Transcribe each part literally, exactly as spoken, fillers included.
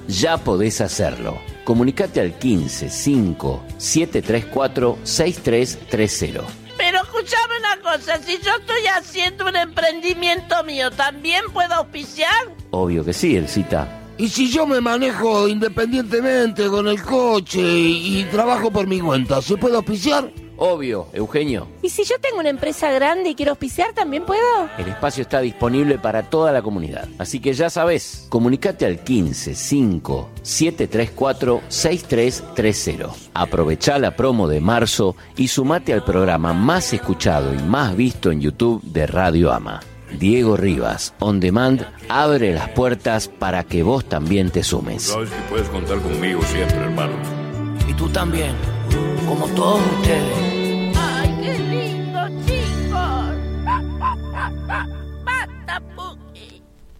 ya podés hacerlo. Comunicate al quince cinco siete tres cuatro seis tres tres cero. Pero escuchame una cosa, si yo estoy haciendo un emprendimiento mío, ¿también puedo auspiciar? Obvio que sí, Elcita. Y si yo me manejo independientemente con el coche y, y trabajo por mi cuenta, ¿se puede auspiciar? Obvio, Eugenio. ¿Y si yo tengo una empresa grande y quiero auspiciar, también puedo? El espacio está disponible para toda la comunidad. Así que ya sabés, comunicate al quince cinco siete tres cuatro seis tres tres cero. Aprovechá la promo de marzo y sumate al programa más escuchado y más visto en YouTube de Radio Ama. Diego Rivas, On Demand, abre las puertas para que vos también te sumes. Sabes que puedes contar conmigo siempre, hermano. Y tú también, como todos ustedes. ¡Ay, qué lindo, chicos! ¡Basta, Puki!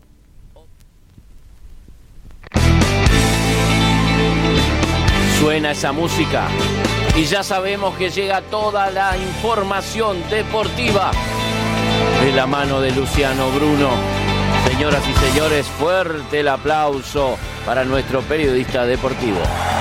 Suena esa música y ya sabemos que llega toda la información deportiva de la mano de Luciano Bruno. Señoras y señores, fuerte el aplauso para nuestro periodista deportivo.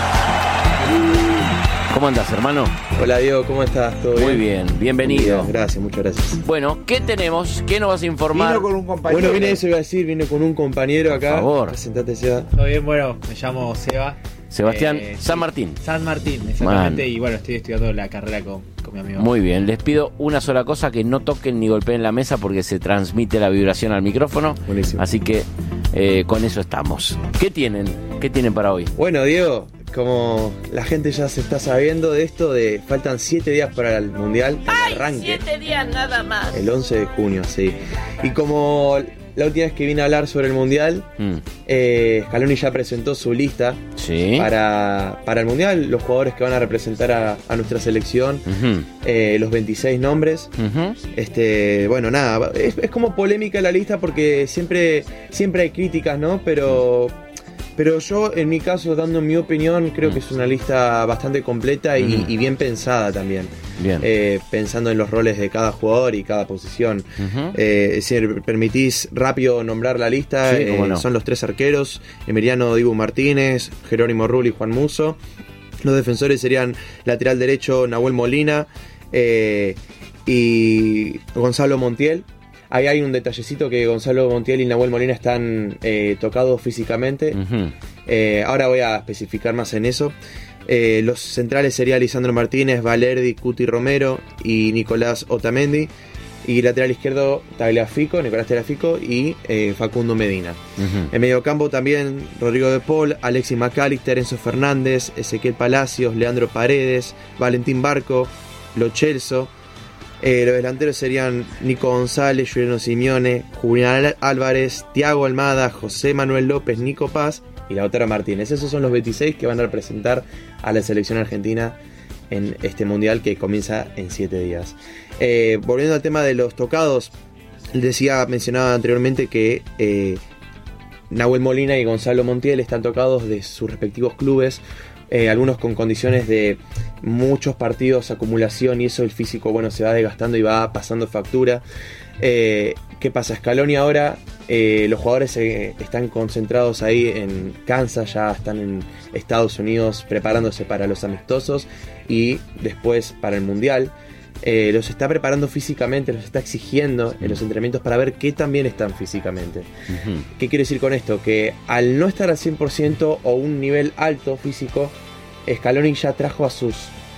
¿Cómo andás, hermano? Hola, Diego, ¿cómo estás? ¿Todo bien? Muy bien, bienvenido. Muy bien, gracias, muchas gracias. Bueno, ¿qué tenemos? ¿Qué nos vas a informar? Vino con un compañero. Bueno, vine eso, iba a decir, vine con un compañero acá. Por favor. Presentate, Seba. Todo bien, bueno, me llamo Seba. Sebastián Eh, San sí, Martín. San Martín, exactamente. Man. Y bueno, estoy estudiando la carrera con, con mi amigo. Muy bien, les pido una sola cosa, que no toquen ni golpeen la mesa porque se transmite la vibración al micrófono. Buenísimo. Así que eh, con eso estamos. ¿Qué tienen? ¿Qué tienen para hoy? Bueno, Diego, como la gente ya se está sabiendo de esto, de faltan siete días para el Mundial, el ¡Ay, arranque. siete días nada más! El once de junio, sí. Y como la última vez que vine a hablar sobre el Mundial, Mm. eh, Scaloni ya presentó su lista Sí. para, para el Mundial, los jugadores que van a representar a, a nuestra selección, Ujú, eh, los veintiséis nombres. ujú. Este, bueno, nada, es, es como polémica la lista porque siempre, siempre hay críticas, ¿no? Pero, pero yo, en mi caso, dando mi opinión, creo que es una lista bastante completa y, Mm. y bien pensada también. Bien. Eh, pensando en los roles de cada jugador y cada posición. Ujú. Eh, si me permitís rápido nombrar la lista, Sí, cómo eh, no. son los tres arqueros: Emiliano Dibu Martínez, Jerónimo Rulli y Juan Musso. Los defensores serían lateral derecho Nahuel Molina eh, y Gonzalo Montiel. Ahí hay un detallecito, que Gonzalo Montiel y Nahuel Molina están eh, tocados físicamente. Ujú. Eh, ahora voy a especificar más en eso. Eh, los centrales serían Lisandro Martínez, Valerdi, Cuti Romero y Nicolás Otamendi. Y lateral izquierdo Tagliafico, Nicolás Tagliafico y eh, Facundo Medina. Ujú. En mediocampo también Rodrigo de Paul, Alexis McAllister, Enzo Fernández, Ezequiel Palacios, Leandro Paredes, Valentín Barco, Lo Celso. Eh, los delanteros serían Nico González, Juliano Simeone, Julián Álvarez, Thiago Almada, José Manuel López, Nico Paz y Lautaro Martínez. Esos son los veintiséis que van a representar a la selección argentina en este mundial que comienza en siete días. Eh, volviendo al tema de los tocados, decía, mencionaba anteriormente que eh, Nahuel Molina y Gonzalo Montiel están tocados de sus respectivos clubes. Eh, algunos con condiciones de muchos partidos, acumulación, y eso el físico, bueno, se va desgastando y va pasando factura. Eh, ¿Qué pasa? Scaloni ahora, eh, los jugadores eh, están concentrados ahí en Kansas, ya están en Estados Unidos preparándose para los amistosos y después para el Mundial. Eh, los está preparando físicamente, los está exigiendo en los entrenamientos para ver qué tan bien están físicamente. Ujú. ¿Qué quiero decir con esto? Que al no estar al cien por ciento o un nivel alto físico, Scaloni ya trajo a sus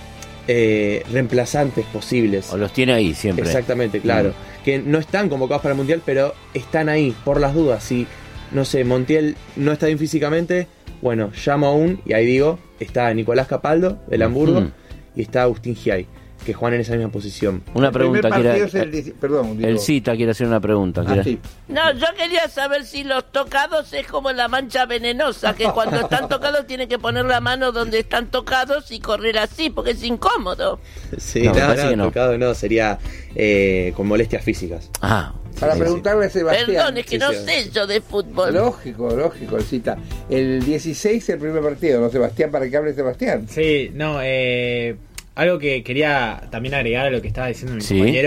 eh, reemplazantes posibles. O los tiene ahí siempre. Exactamente, claro. Mm. Que no están convocados para el Mundial, pero están ahí por las dudas. Si, no sé, Montiel no está bien físicamente, bueno, llamo a un, y ahí digo, está Nicolás Capaldo, del Hamburgo, Ujú. y está Agustín Giai, que juegan en esa misma posición. Una El primer pregunta, partido quiere, es el dieci- perdón, digo. el Cita quiere hacer una pregunta. Ah, quiere- sí. No, yo quería saber si los tocados es como la mancha venenosa, que cuando están tocados tienen que poner la mano donde están tocados y correr así, porque es incómodo. Sí, No, me nada, parece nada, que no. tocado no, sería eh, con molestias físicas. Ah, Para Sí, preguntarle a Sebastián. Perdón, es que sí, no sí. sé yo de fútbol. Lógico, lógico, cita. El dieciséis el primer partido, ¿no, Sebastián? Para que hable Sebastián. Sí, no, eh, algo que quería también agregar a lo que estaba diciendo mi Sí. compañero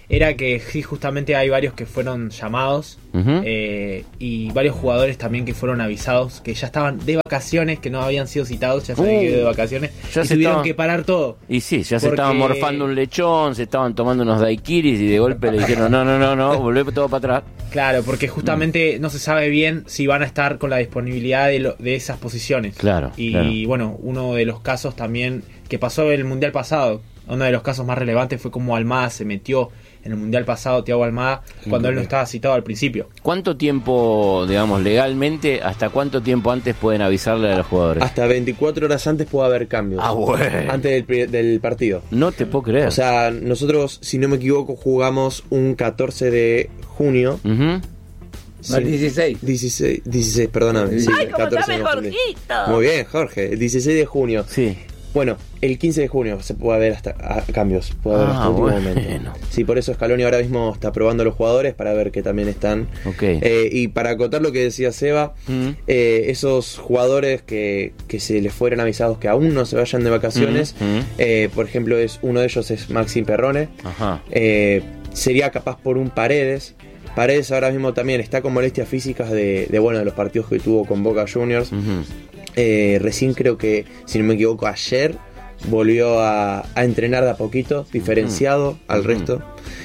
era que sí, justamente hay varios que fueron llamados Ujú. eh, y varios jugadores también que fueron avisados que ya estaban de vacaciones, que no habían sido citados, ya se habían Uh, ido de vacaciones ya y se tuvieron estaba- que parar todo. Y sí, ya se Porque- estaban morfando un lechón, se estaban tomando unos daiquiris y de golpe le dijeron, no, no, no, no, volvé todo para atrás. Claro, porque justamente no se sabe bien si van a estar con la disponibilidad de, lo- de esas posiciones. Claro, Y claro. bueno, uno de los casos también que pasó en el Mundial pasado, uno de los casos más relevantes fue como Almada se metió en el Mundial pasado, Thiago Almada, cuando él no estaba citado al principio. ¿Cuánto tiempo, digamos, legalmente, hasta cuánto tiempo antes pueden avisarle a los jugadores? Hasta veinticuatro horas antes puede haber cambios. Ah, bueno. Antes del, pri- del partido. No te puedo creer. O sea, nosotros, si no me equivoco, jugamos un catorce de junio. Ujú. No, Sí. el dieciséis. dieciséis, dieciséis, perdóname. Sí, Ay, cómo catorce sabe me confundí. Jorgito. Muy bien, Jorge. El dieciséis de junio. Sí. Bueno, el quince de junio se puede ver hasta a- cambios. Puede haber Ah, hasta último bueno. momento. Sí, por eso Scaloni ahora mismo está probando a los jugadores para ver que también están. Ok. Eh, y para acotar lo que decía Seba, Mm. eh, esos jugadores que, que se les fueron avisados que aún no se vayan de vacaciones, Mm, mm. eh, por ejemplo, es uno de ellos es Maxim Perrone. Ajá. Eh, sería capaz por un Paredes. Paredes ahora mismo también está con molestias físicas de, de bueno de los partidos que tuvo con Boca Juniors. Ujú. Eh, recién creo que, si no me equivoco, ayer volvió a, a entrenar de a poquito, diferenciado al Ujú. resto.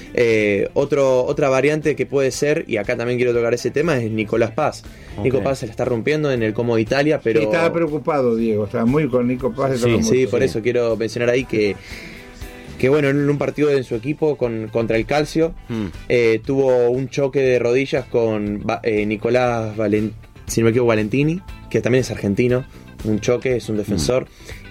Eh, otro, otra variante que puede ser, y acá también quiero tocar ese tema, es Nicolás Paz. Ok. Nico Paz se la está rompiendo en el Como de Italia, pero... Sí, estaba preocupado, Diego. Estaba muy con Nico Paz. estaba Sí, muy- Sí, por eso quiero mencionar ahí que, que bueno, en un partido en su equipo con, contra el Calcio, Mm. eh, tuvo un choque de rodillas con Va- eh, Nicolás Valen- si no me equivoco, Valentini, que también es argentino. Un choque, es un defensor,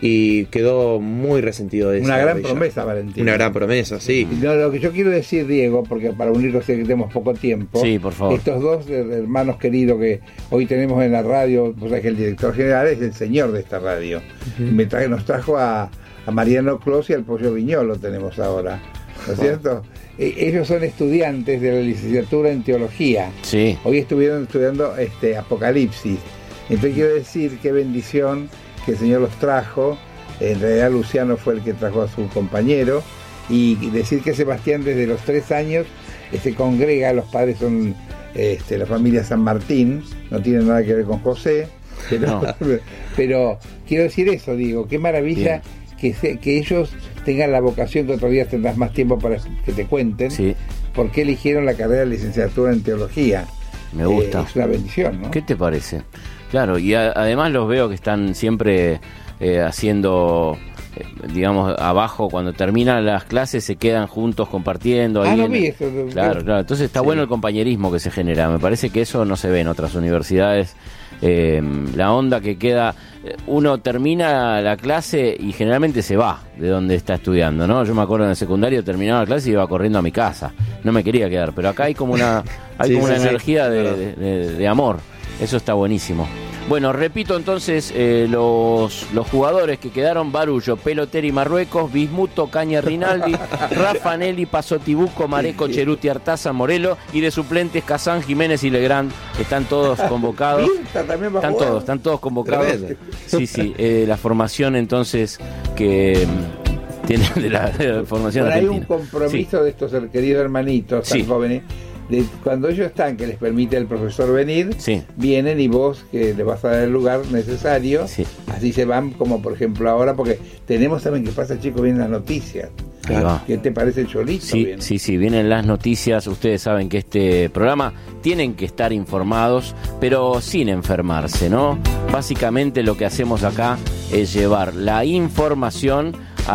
y quedó muy resentido de esa Una gran rodilla. promesa, Valentín. Una gran promesa, sí. No, lo que yo quiero decir, Diego, porque para unirlos sé que tenemos poco tiempo. Sí, por favor. Estos dos eh, hermanos queridos que hoy tenemos en la radio, pues es que el director general es el señor de esta radio. Me traje, nos trajo a, a Mariano Clos y al Pollo Viñolo tenemos ahora. ¿No es cierto? Eh, ellos son estudiantes de la licenciatura en teología. Sí. Hoy estuvieron estudiando este Apocalipsis. Entonces quiero decir qué bendición que el Señor los trajo. En realidad Luciano fue el que trajo a su compañero. Y decir que Sebastián desde los tres años se congrega, los padres son este, la familia San Martín, no tienen nada que ver con José. Pero, No. pero quiero decir eso, digo, qué maravilla que, se- que ellos tengan la vocación, que otro día tendrás más tiempo para que te cuenten, Sí. por qué eligieron la carrera de licenciatura en teología. Me gusta. Eh, es una bendición, ¿no? ¿Qué te parece? Claro, y a- además los veo que están siempre eh, haciendo, eh, digamos, abajo, cuando terminan las clases se quedan juntos compartiendo. Ah, ahí no en- vi eso. Claro, claro. Entonces está bueno el compañerismo que se genera. Me parece que eso no se ve en otras universidades. Eh, la onda que queda, eh, uno termina la clase y generalmente se va de donde está estudiando, ¿no? Yo me acuerdo en el secundario terminaba la clase y iba corriendo a mi casa. No me quería quedar, pero acá hay como una, hay Sí, como sí, una sí, energía de, claro. de- de- de amor. Eso está buenísimo. Bueno, repito entonces eh, los, los jugadores que quedaron: Barullo, Peloteri Marruecos, Bismuto, Caña Rinaldi, Rafa Nelly, Pasotibuco, Mareco, Cheruti, Artaza, Morelo, y de suplentes Kazán, Jiménez y Legrand. Están todos convocados. Mirta también va a Están jugar. todos, están todos convocados. Tremendo. Sí, sí, eh, la formación entonces que mm, tiene de la, de la formación Bueno, hay un argentina. compromiso de estos queridos hermanitos tan Sí. jóvenes. De, cuando ellos están, que les permite el profesor venir, Sí. vienen y vos que le vas a dar el lugar necesario, Sí. así se van, como por ejemplo ahora, porque tenemos también que pasa, chicos, vienen las noticias. Ahí va. ¿Qué te parece el Cholito? Sí, Bien. sí, sí, vienen las noticias. Ustedes saben que este programa tienen que estar informados, pero sin enfermarse, ¿no? Básicamente lo que hacemos acá es llevar la información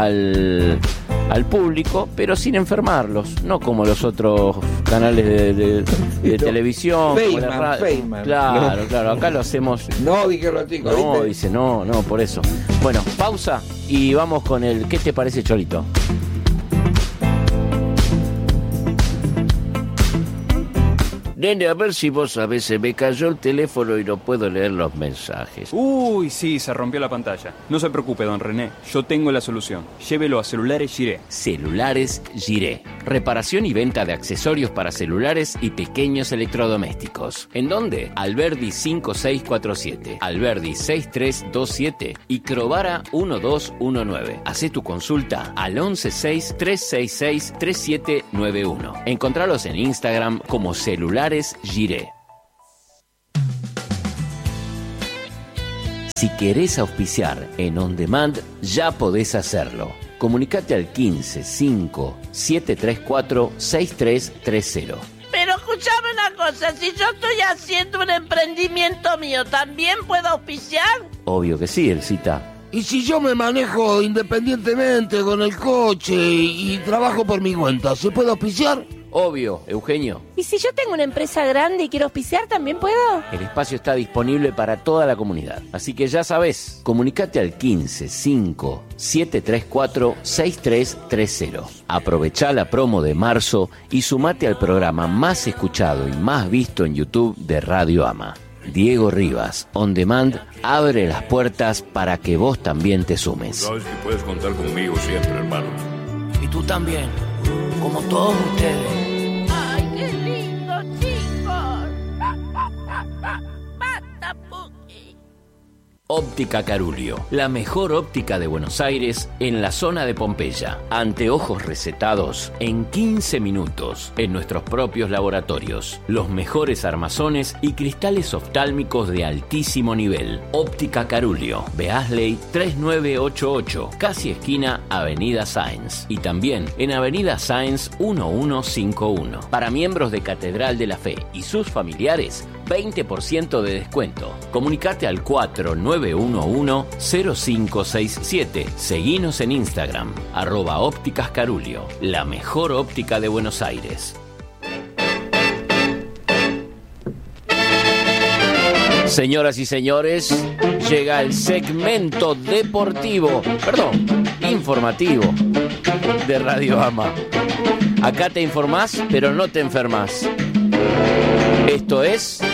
al, al público, pero sin enfermarlos, no como los otros canales de, de- de televisión. como la Feynman, radio. Feynman. Claro, claro, acá lo hacemos. No, dije los chicos, No, ¿viste? dice, no, no, por eso. Bueno, pausa y vamos con el ¿qué te parece, Cholito? Nene, a ver si vos sabés, se me cayó el teléfono y no puedo leer los mensajes. Uy, sí, se rompió la pantalla. No se preocupe, don René, yo tengo la solución. Llévelo a Celulares Giré. Celulares Giré. Reparación y venta de accesorios para celulares y pequeños electrodomésticos. ¿En dónde? Alberdi cinco seis cuatro siete, Alberdi seis tres dos siete y Crovara uno dos uno nueve. Hacé tu consulta al once seis tres seis seis tres siete nueve uno. Encontralos en Instagram como Celulares Giré. Si querés auspiciar en On Demand, ya podés hacerlo. Comunicate al quince cinco siete tres cuatro seis tres tres cero. Pero escuchame una cosa, si yo estoy haciendo un emprendimiento mío, ¿también puedo auspiciar? Obvio que sí, Elcita. Y si yo me manejo independientemente con el coche y, y trabajo por mi cuenta, ¿se puede auspiciar? Obvio, Eugenio. ¿Y si yo tengo una empresa grande y quiero auspiciar, también puedo? El espacio está disponible para toda la comunidad. Así que ya sabés, comunicate al quince cinco siete tres cuatro seis tres tres cero. Aprovechá la promo de marzo y sumate al programa más escuchado y más visto en YouTube de Radio Ama. Diego Rivas, On Demand, abre las puertas para que vos también te sumes. Sabes que puedes contar conmigo siempre, hermano. Y tú también, como todos ustedes. ¡Ay, qué lindo, chicos! ¡Basta, Puki! Óptica Carulio, la mejor óptica de Buenos Aires en la zona de Pompeya. Anteojos recetados en quince minutos en nuestros propios laboratorios. Los mejores armazones y cristales oftálmicos de altísimo nivel. Óptica Carulio, Beasley tres nueve ocho ocho, casi esquina Avenida Sáenz. Y también en Avenida Sáenz uno uno cinco uno. Para miembros de Catedral de la Fe y sus familiares, veinte por ciento de descuento. Comunicate al cuatro nueve uno uno cero cinco seis siete. Seguinos en Instagram, arroba ópticas Carulio, la mejor óptica de Buenos Aires. Señoras y señores, llega el segmento deportivo, perdón, informativo de Radio Ama. Acá te informás, pero no te enfermas. Esto es